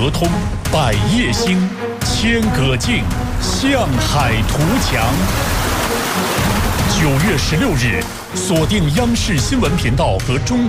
德通，百业兴，千舸竞，向海图强。9月16日，锁定央视新闻频道和中